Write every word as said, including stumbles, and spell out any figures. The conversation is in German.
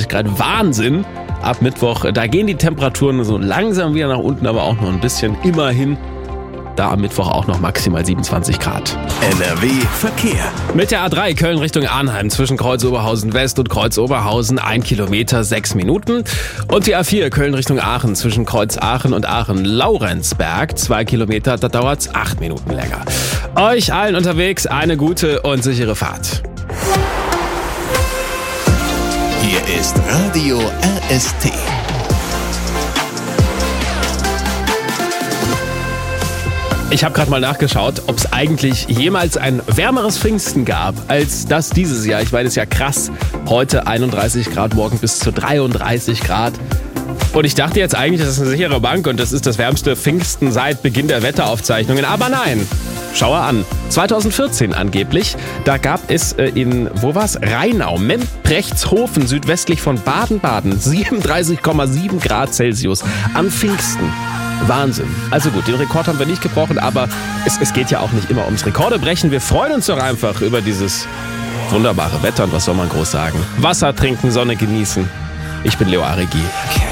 einunddreißig Grad. Wahnsinn! Ab Mittwoch, da gehen die Temperaturen so langsam wieder nach unten, aber auch noch ein bisschen. Immerhin da am Mittwoch auch noch maximal siebenundzwanzig Grad. N R W Verkehr. Mit der A drei Köln Richtung Arnheim zwischen Kreuz-Oberhausen West und Kreuz-Oberhausen ein Kilometer, sechs Minuten. Und die A vier Köln Richtung Aachen zwischen Kreuz-Aachen und Aachen-Laurenzberg, zwei Kilometer, da dauert's acht Minuten länger. Euch allen unterwegs eine gute und sichere Fahrt. Hier ist Radio R S T. Ich habe gerade mal nachgeschaut, ob es eigentlich jemals ein wärmeres Pfingsten gab als das dieses Jahr. Ich meine, es ist ja krass. Heute einunddreißig Grad, morgen bis zu dreiunddreißig Grad. Und ich dachte jetzt eigentlich, das ist eine sichere Bank und das ist das wärmste Pfingsten seit Beginn der Wetteraufzeichnungen. Aber nein, schau an. zweitausendvierzehn angeblich, da gab es äh, in, wo war's? Rheinau, Memprechtshofen, südwestlich von Baden-Baden, siebenunddreißig Komma sieben Grad Celsius am Pfingsten. Wahnsinn. Also gut, den Rekord haben wir nicht gebrochen, aber es, es geht ja auch nicht immer ums Rekorde brechen. Wir freuen uns doch einfach über dieses wunderbare Wetter und was soll man groß sagen? Wasser trinken, Sonne genießen. Ich bin Leo Aregi.